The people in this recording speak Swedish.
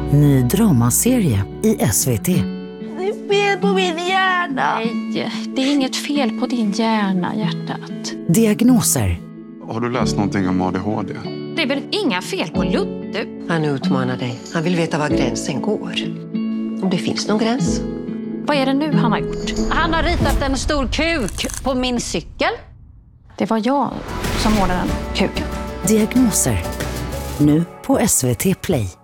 Ny dramaserie i SVT. Det är fel på min hjärna. Nej, det är inget fel på din hjärna, hjärtat. Diagnoser. Har du läst någonting om ADHD? Det är väl inga fel på Ludde? Han utmanar dig. Han vill veta var gränsen går. Om det finns någon gräns. Vad är det nu han har gjort? Han har ritat en stor kuk på min cykel. Det var jag som målade den kuken. Diagnoser. Nu på SVT Play.